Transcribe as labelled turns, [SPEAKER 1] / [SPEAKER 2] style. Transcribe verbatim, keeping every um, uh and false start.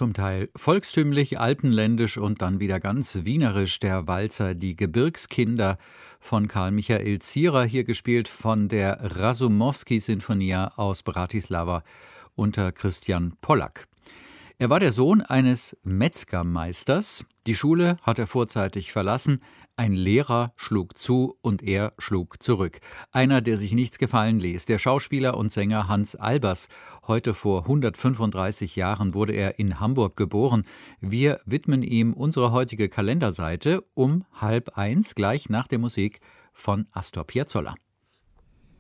[SPEAKER 1] zum Teil volkstümlich, alpenländisch und dann wieder ganz wienerisch der Walzer Die Gebirgskinder von Karl Michael Zierer, hier gespielt von der Rasumowski-Sinfonia aus Bratislava unter Christian Pollack. Er war der Sohn eines Metzgermeisters. Die Schule hat er vorzeitig verlassen. Ein Lehrer schlug zu und er schlug zurück. Einer, der sich nichts gefallen ließ. Der Schauspieler und Sänger Hans Albers. Heute vor hundertfünfunddreißig Jahren wurde er in Hamburg geboren. Wir widmen ihm unsere heutige Kalenderseite um halb eins, gleich nach der Musik von Astor Piazzolla.